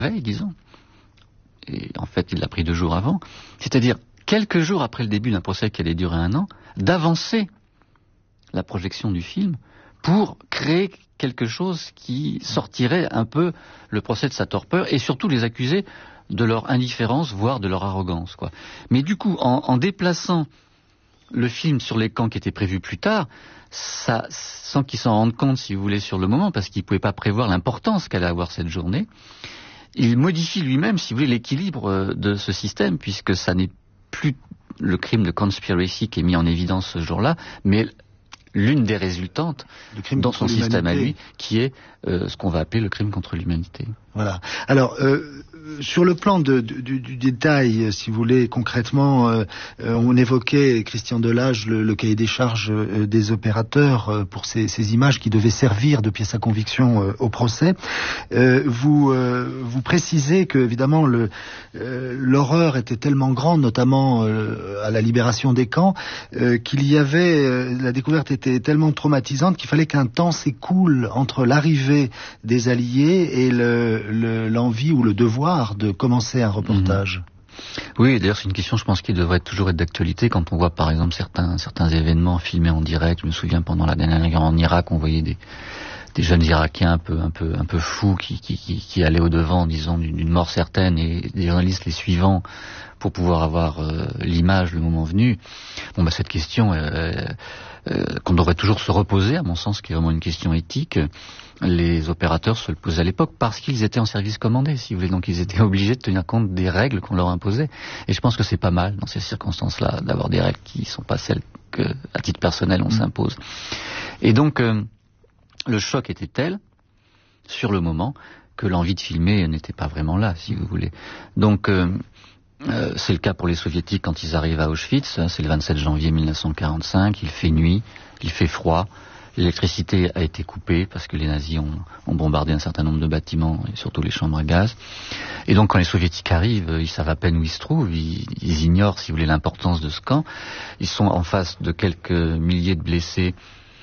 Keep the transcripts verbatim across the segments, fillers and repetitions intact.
veille, disons. Et en fait, il l'a pris deux jours avant. C'est-à-dire, quelques jours après le début d'un procès qui allait durer un an, d'avancer la projection du film pour créer quelque chose qui sortirait un peu le procès de sa torpeur et surtout les accusés de leur indifférence, voire de leur arrogance, quoi. Mais du coup, en, en déplaçant le film sur les camps qui était prévu plus tard, ça, sans qu'ils s'en rendent compte, si vous voulez, sur le moment, parce qu'ils ne pouvaient pas prévoir l'importance qu'allait avoir cette journée, il modifie lui-même, si vous voulez, l'équilibre de ce système, puisque ça n'est plus le crime de conspiracy qui est mis en évidence ce jour-là, mais l'une des résultantes dans son système à lui, qui est euh, ce qu'on va appeler le crime contre l'humanité. Voilà. Alors, euh, sur le plan de, de, du, du détail, si vous voulez, concrètement, euh, on évoquait, Christian Delage, le, le cahier des charges euh, des opérateurs euh, pour ces, ces images qui devaient servir de pièce à conviction euh, au procès. Euh, vous, euh, vous précisez que, évidemment, le, euh, l'horreur était tellement grande, notamment euh, à la libération des camps, euh, qu'il y avait, euh, la découverte était tellement traumatisante qu'il fallait qu'un temps s'écoule entre l'arrivée des Alliés et le, le, l'envie ou le devoir de commencer un reportage. Mmh. Oui, d'ailleurs c'est une question, je pense, qui devrait toujours être d'actualité quand on voit par exemple certains certains événements filmés en direct. Je me souviens pendant la dernière guerre en Irak, on voyait des des jeunes Irakiens un peu un peu un peu fous qui qui qui, qui allaient au devant, disons, d'une, d'une mort certaine, et des journalistes les suivant pour pouvoir avoir euh, l'image le moment venu. Bon, bah cette question euh, euh, qu'on devrait toujours se reposer, à mon sens, qui est vraiment une question éthique. Les opérateurs se le posaient à l'époque parce qu'ils étaient en service commandé, si vous voulez, donc ils étaient obligés de tenir compte des règles qu'on leur imposait. Et je pense que c'est pas mal, dans ces circonstances-là, d'avoir des règles qui ne sont pas celles que, à titre personnel, on mmh. s'impose. Et donc, euh, le choc était tel, sur le moment, que l'envie de filmer n'était pas vraiment là, si vous voulez. Donc, euh, euh, c'est le cas pour les Soviétiques quand ils arrivent à Auschwitz, hein, c'est le vingt-sept janvier mille neuf cent quarante-cinq, il fait nuit, il fait froid. L'électricité a été coupée parce que les nazis ont, ont bombardé un certain nombre de bâtiments et surtout les chambres à gaz. Et donc quand les soviétiques arrivent, ils savent à peine où ils se trouvent, ils, ils ignorent, si vous voulez, l'importance de ce camp. Ils sont en face de quelques milliers de blessés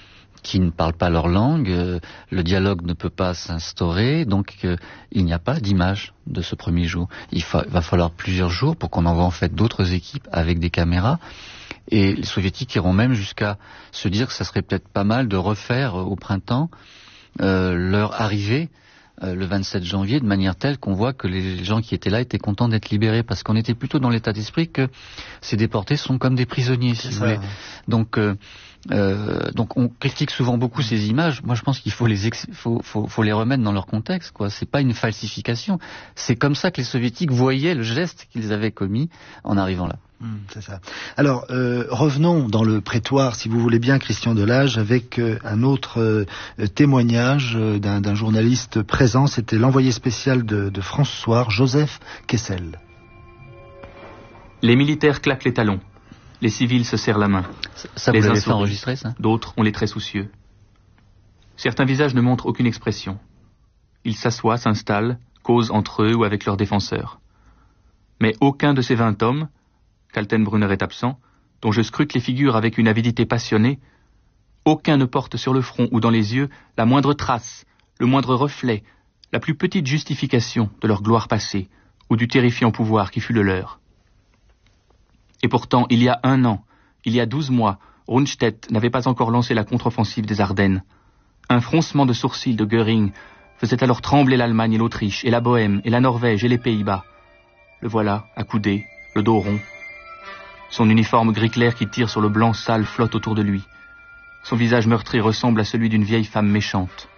qui ne parlent pas leur langue, euh, le dialogue ne peut pas s'instaurer, donc euh, il n'y a pas d'image de ce premier jour. Il fa- va falloir plusieurs jours pour qu'on envoie en fait d'autres équipes avec des caméras. Et les soviétiques iront même jusqu'à se dire que ça serait peut-être pas mal de refaire euh, au printemps euh, leur arrivée euh, le vingt-sept janvier, de manière telle qu'on voit que les gens qui étaient là étaient contents d'être libérés, parce qu'on était plutôt dans l'état d'esprit que ces déportés sont comme des prisonniers, si vous voulez. Donc, euh, euh, donc on critique souvent beaucoup ces images. Moi, je pense qu'il faut les ex- faut, faut, faut les remettre dans leur contexte, quoi. C'est pas une falsification. C'est comme ça que les soviétiques voyaient le geste qu'ils avaient commis en arrivant là. Mmh, c'est ça. Alors, euh, revenons dans le prétoire, si vous voulez bien, Christian Delage, avec euh, un autre euh, témoignage euh, d'un, d'un journaliste présent. C'était l'envoyé spécial de, de France Soir, Joseph Kessel. Les militaires claquent les talons. Les civils se serrent la main. Ça, ça les vous uns l'avez fait sourient, enregistrer, ça ? D'autres ont les traits soucieux. Certains visages ne montrent aucune expression. Ils s'assoient, s'installent, causent entre eux ou avec leurs défenseurs. Mais aucun de ces vingt hommes, Kaltenbrunner est absent, dont je scrute les figures avec une avidité passionnée, aucun ne porte sur le front ou dans les yeux la moindre trace, le moindre reflet, la plus petite justification de leur gloire passée ou du terrifiant pouvoir qui fut le leur. Et pourtant, il y a un an, il y a douze mois, Rundstedt n'avait pas encore lancé la contre-offensive des Ardennes. Un froncement de sourcils de Göring faisait alors trembler l'Allemagne et l'Autriche, et la Bohême, et la Norvège, et les Pays-Bas. Le voilà, accoudé, le dos rond. Son uniforme gris clair qui tire sur le blanc sale flotte autour de lui. Son visage meurtri ressemble à celui d'une vieille femme méchante.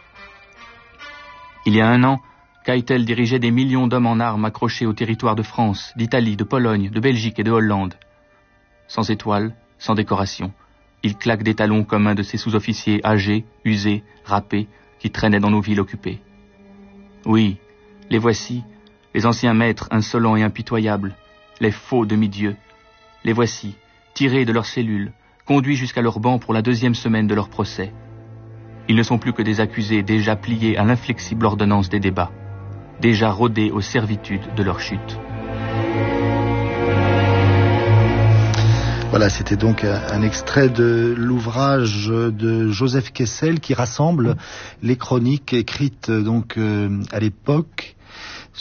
Il y a un an, Keitel dirigeait des millions d'hommes en armes accrochés au territoire de France, d'Italie, de Pologne, de Belgique et de Hollande. Sans étoiles, sans décoration, il claque des talons comme un de ces sous-officiers âgés, usés, râpés, qui traînaient dans nos villes occupées. Oui, les voici, les anciens maîtres insolents et impitoyables, les faux demi-dieux. Les voici, tirés de leurs cellules, conduits jusqu'à leur banc pour la deuxième semaine de leur procès. Ils ne sont plus que des accusés déjà pliés à l'inflexible ordonnance des débats, déjà rodés aux servitudes de leur chute. Voilà, c'était donc un extrait de l'ouvrage de Joseph Kessel qui rassemble les chroniques écrites donc euh, à l'époque